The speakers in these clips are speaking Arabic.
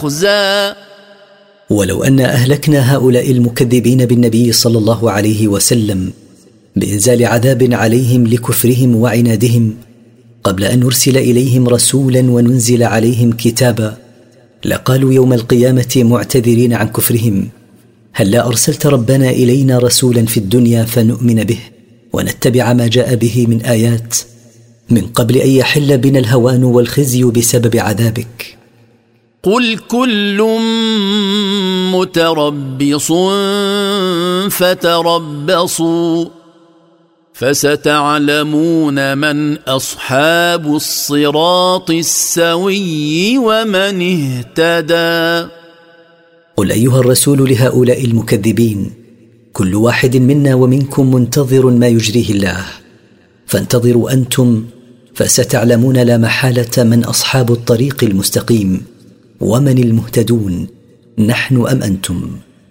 أخزى. ولو أن أهلكنا هؤلاء المكذبين بالنبي صلى الله عليه وسلم بإنزال عذاب عليهم لكفرهم وعنادهم قبل أن نرسل إليهم رسولا وننزل عليهم كتابا، لقالوا يوم القيامة معتذرين عن كفرهم: هلا أرسلت ربنا إلينا رسولا في الدنيا فنؤمن به ونتبع ما جاء به من آيات من قبل أن يحل بنا الهوان والخزي بسبب عذابك. قل كل متربص فتربصوا فستعلمون من أصحاب الصراط السوي ومن اهتدى. قل أيها الرسول لهؤلاء المكذبين: كل واحد منا ومنكم منتظر ما يجريه الله، فانتظروا أنتم فستعلمون لا محالة من أصحاب الطريق المستقيم ومن المهتدون، نحن أم أنتم.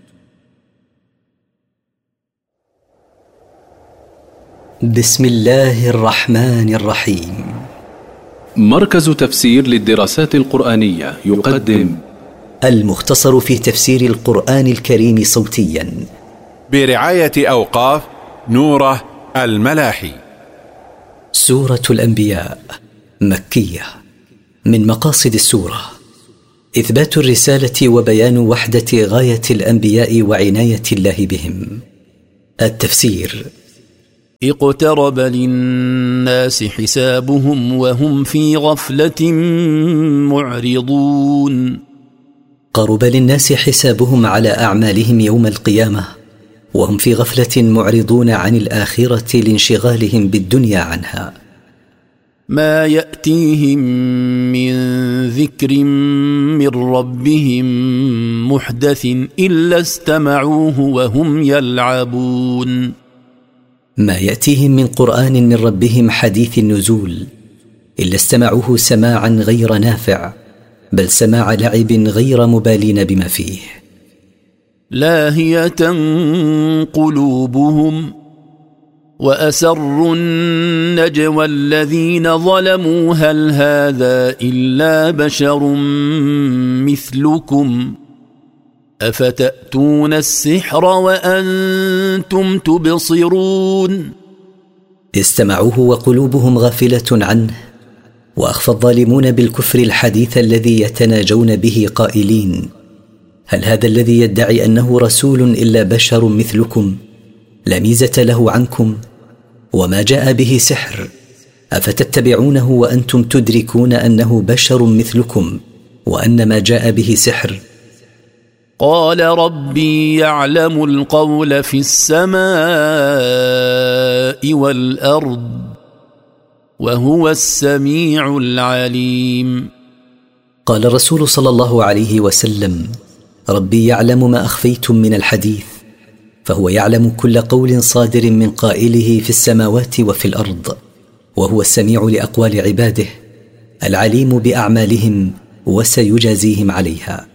بسم الله الرحمن الرحيم. مركز تفسير للدراسات القرآنية يقدم المختصر في تفسير القرآن الكريم صوتيا برعاية أوقاف نوره الملاحي. سورة الأنبياء مكية. من مقاصد السورة إثبات الرسالة وبيان وحدة غاية الأنبياء وعناية الله بهم. التفسير: اقترب للناس حسابهم وهم في غفلة معرضون. قرب للناس حسابهم على أعمالهم يوم القيامة وهم في غفلة معرضون عن الآخرة لانشغالهم بالدنيا عنها. ما يأتيهم من ذكر من ربهم محدث إلا استمعوه وهم يلعبون. ما يأتيهم من قرآن من ربهم حديث النزول إلا استمعوه سماعا غير نافع، بل سماع لعب غير مبالين بما فيه. لاهية قلوبهم وأسروا النجوى الذين ظلموا هل هذا إلا بشر مثلكم أفتأتون السحر وأنتم تبصرون. استمعوه وقلوبهم غافلة عنه، وأخفى الظالمون بالكفر الحديث الذي يتناجون به قائلين: هل هذا الذي يدعي أنه رسول إلا بشر مثلكم لا ميزة له عنكم وما جاء به سحر، أفتتبعونه وأنتم تدركون أنه بشر مثلكم وأن ما جاء به سحر. قال ربي يعلم القول في السماء والأرض وهو السميع العليم. قال الرسول صلى الله عليه وسلم: ربي يعلم ما أخفيتم من الحديث، فهو يعلم كل قول صادر من قائله في السماوات وفي الأرض، وهو السميع لأقوال عباده العليم بأعمالهم وسيجازيهم عليها.